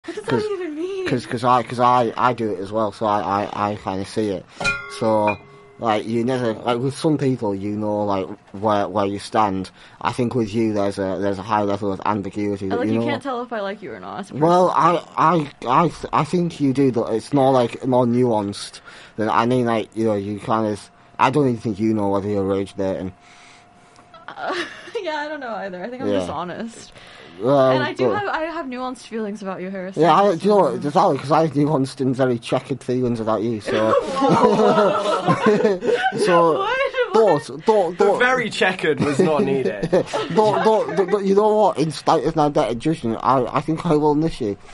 What does that even mean? Because I do it as well, so I kind of see it. So, like, you never, like, with some people, you know, like, where you stand. I think with you, there's a high level of ambiguity. Like, you know, can't tell if I like you or not. well, I think you do, but it's more nuanced than, I mean, like, you know, you kind of, I don't even think you know whether you're rage baiting. Yeah, I don't know either. I think I'm just honest. And I have nuanced feelings about you, Harrison. Yeah, do you know what? Exactly, because I have nuanced and very checkered feelings about you. So, so don't. Very checkered was not needed. don't. You know what? In spite of my better judgment, I think I will miss you.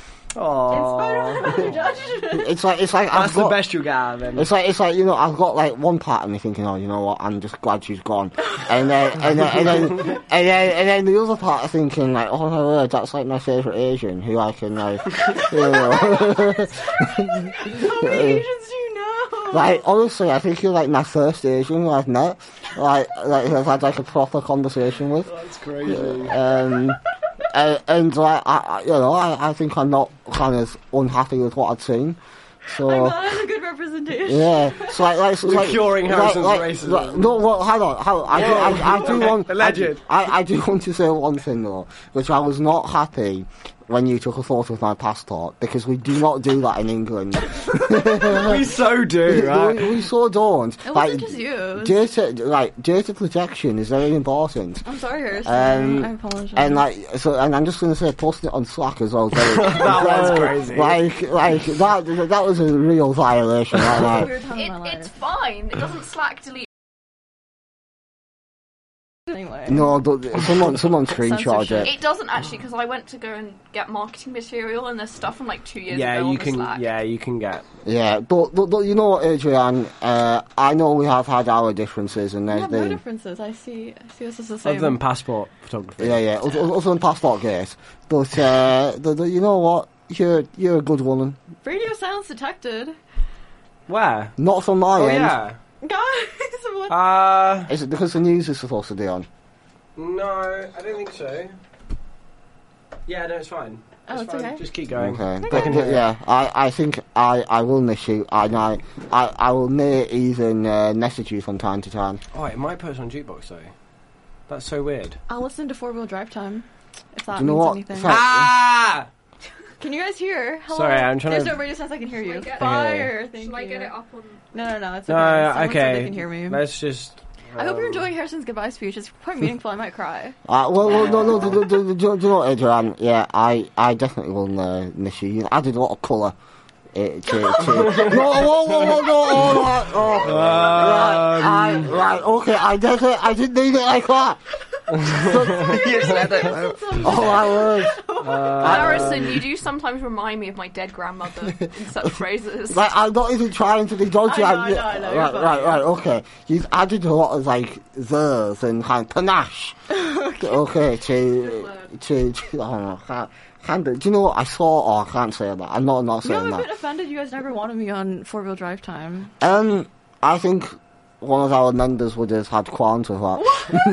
Aww. It's like that's the best you got. Then. It's like you know, I've got like one part of me thinking, oh, you know what? I'm just glad she's gone, and then the other part of thinking like, oh my word, that's like my favourite Asian who I can like, you know. How many Asians do you know? Like honestly, I think you're like my first Asian I've met, like I've had like a proper conversation with. That's crazy. And like I think I'm not kind of unhappy with what I've seen. So I'm glad I'm a good representation. yeah, so curing Harrison's racism. No, well, hold on. I do want. Alleged. I do want to say one thing though, which I was not happy when you took a photo of my passport, because we do not do that in England. We so do, right? We so don't. It wasn't just you. Data protection is very important. I'm sorry, Harrison. I apologize. And and I'm just going to say, posting it on Slack as well. That was crazy. Like that was a real violation. It's fine. It doesn't Slack delete. Anyway. No, someone screenshot it. It doesn't actually, because I went to go and get marketing material, and there's stuff from like 2 years ago you on can. Slack. Yeah, you can get. Yeah, but you know what, Adrian? I know we have had our differences, and We there's have no differences. I see us as the same. Other than passport photography. Yeah. Other than passport gate, but you know what? You're a good woman. Radio silence detected. Where? Not from my end. Yeah. Guys, what? Is it because the news is supposed to be on? No, I don't think so. Yeah, no, it's fine. It's fine. okay. Just keep going. Okay, but yeah, I think I will miss you, and I will may even message you from time to time. Oh, it might put us on jukebox though. That's so weird. I'll listen to 4-wheel drive time. If that Do you know means what? anything. Ah! Can you guys hear? Hello? Sorry, I'm trying There's to. no radio sense I can hear you. I get it? Fire! Thank Shall I you. get it up on? No, it's No, okay. Someone okay. said they can hear me. Let's just. I hope you're enjoying Harrison's goodbye speech. It's quite meaningful. I might cry. No. Do you know what, Adrian? Yeah, I definitely will miss you. You added a lot of colour. No, right, okay, I didn't need it like that. You said it. Oh my word. Harrison, you do sometimes remind me of my dead grandmother in such phrases. Like, I'm not even trying to be dodgy. I know. Right, okay. You've added a lot of, like, there's and kind of panache. Okay, to I don't know, do you know what? I saw, I can't say that. I'm not saying I'm a that. bit offended you guys never wanted me on 4-wheel drive time. I think one of our members would have had qualms with that.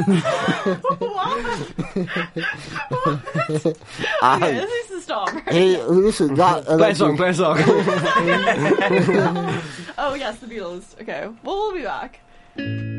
Okay, this needs to stop. Hey, listen, that... Play a song. Oh, yes, the Beatles. Okay, well, we'll be back.